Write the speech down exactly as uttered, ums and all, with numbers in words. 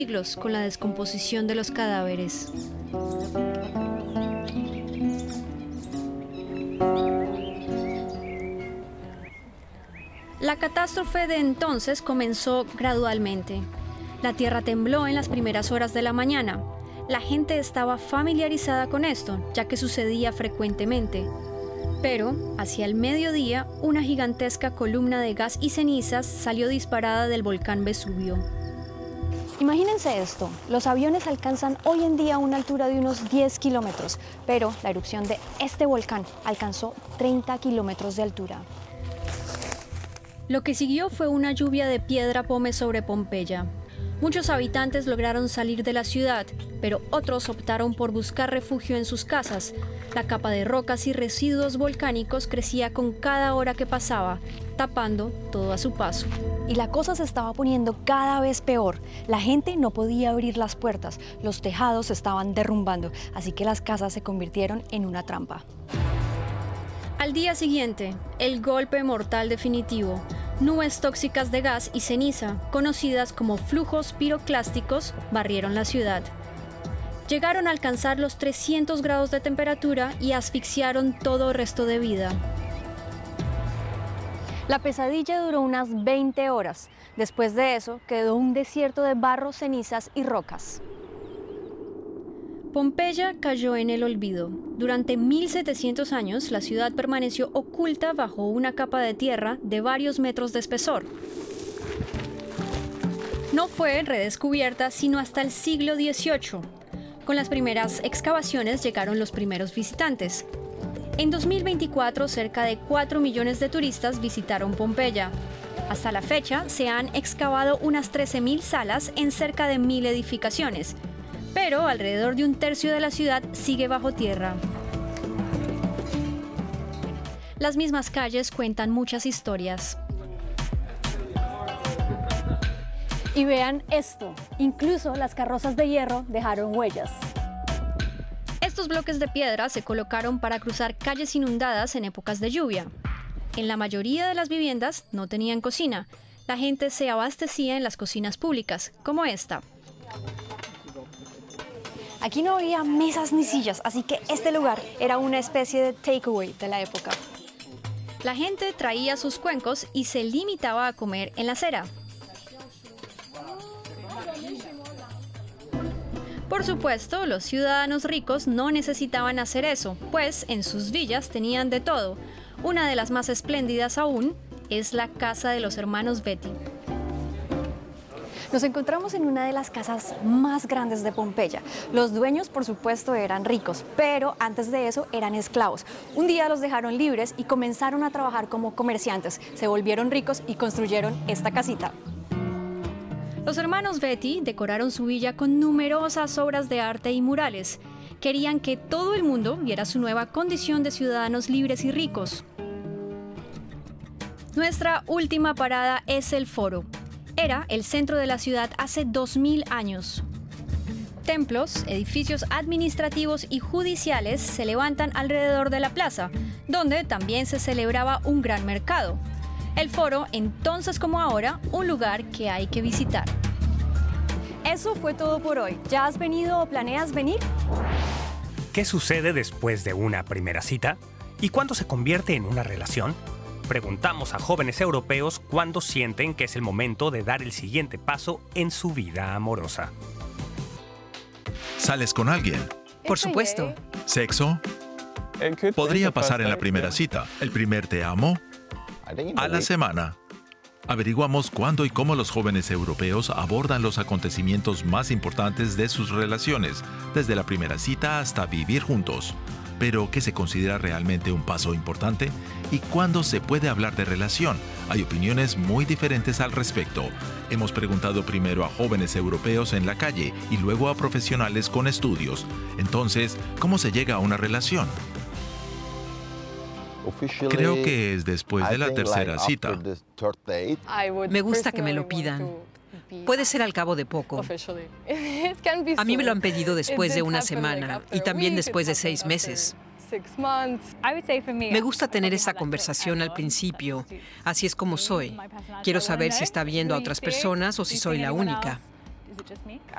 siglos con la descomposición de los cadáveres. La catástrofe de entonces comenzó gradualmente. La tierra tembló en las primeras horas de la mañana. La gente estaba familiarizada con esto, ya que sucedía frecuentemente. Pero, hacia el mediodía, una gigantesca columna de gas y cenizas salió disparada del volcán Vesubio. Imagínense esto, los aviones alcanzan hoy en día una altura de unos diez kilómetros, pero la erupción de este volcán alcanzó treinta kilómetros de altura. Lo que siguió fue una lluvia de piedra pómez sobre Pompeya. Muchos habitantes lograron salir de la ciudad, pero otros optaron por buscar refugio en sus casas. La capa de rocas y residuos volcánicos crecía con cada hora que pasaba, tapando todo a su paso. Y la cosa se estaba poniendo cada vez peor. La gente no podía abrir las puertas, los tejados se estaban derrumbando, así que las casas se convirtieron en una trampa. Al día siguiente, el golpe mortal definitivo. Nubes tóxicas de gas y ceniza, conocidas como flujos piroclásticos, barrieron la ciudad. Llegaron a alcanzar los trescientos grados de temperatura y asfixiaron todo resto de vida. La pesadilla duró unas veinte horas. Después de eso, quedó un desierto de barro, cenizas y rocas. Pompeya cayó en el olvido. Durante mil setecientos años, la ciudad permaneció oculta bajo una capa de tierra de varios metros de espesor. No fue redescubierta sino hasta el siglo dieciocho. Con las primeras excavaciones llegaron los primeros visitantes. En dos mil veinticuatro, cerca de cuatro millones de turistas visitaron Pompeya. Hasta la fecha, se han excavado unas trece mil salas en cerca de mil edificaciones. Pero alrededor de un tercio de la ciudad sigue bajo tierra. Las mismas calles cuentan muchas historias. Y vean esto, incluso las carrozas de hierro dejaron huellas. Estos bloques de piedra se colocaron para cruzar calles inundadas en épocas de lluvia. En la mayoría de las viviendas no tenían cocina. La gente se abastecía en las cocinas públicas, como esta. Aquí no había mesas ni sillas, así que este lugar era una especie de takeaway de la época. La gente traía sus cuencos y se limitaba a comer en la acera. Por supuesto, los ciudadanos ricos no necesitaban hacer eso, pues en sus villas tenían de todo. Una de las más espléndidas aún es la casa de los hermanos Betti. Nos encontramos en una de las casas más grandes de Pompeya. Los dueños, por supuesto, eran ricos, pero antes de eso eran esclavos. Un día los dejaron libres y comenzaron a trabajar como comerciantes. Se volvieron ricos y construyeron esta casita. Los hermanos Betti decoraron su villa con numerosas obras de arte y murales. Querían que todo el mundo viera su nueva condición de ciudadanos libres y ricos. Nuestra última parada es el Foro. Era el centro de la ciudad hace dos mil años. Templos, edificios administrativos y judiciales se levantan alrededor de la plaza, donde también se celebraba un gran mercado. El Foro, entonces como ahora, un lugar que hay que visitar. Eso fue todo por hoy. ¿Ya has venido o planeas venir? ¿Qué sucede después de una primera cita? ¿Y cuándo se convierte en una relación? Preguntamos a jóvenes europeos cuándo sienten que es el momento de dar el siguiente paso en su vida amorosa. ¿Sales con alguien? Por supuesto. ¿Sexo? Podría pasar en la primera cita. ¿El primer te amo? A la semana. Averiguamos cuándo y cómo los jóvenes europeos abordan los acontecimientos más importantes de sus relaciones, desde la primera cita hasta vivir juntos. Pero, ¿qué se considera realmente un paso importante? ¿Y cuándo se puede hablar de relación? Hay opiniones muy diferentes al respecto. Hemos preguntado primero a jóvenes europeos en la calle y luego a profesionales con estudios. Entonces, ¿cómo se llega a una relación? Creo que es después de la tercera cita. Me gusta que me lo pidan. Puede ser al cabo de poco. A mí me lo han pedido después de una semana y también después de seis meses. Me gusta tener esa conversación al principio. Así es como soy. Quiero saber si está viendo a otras personas o si soy la única.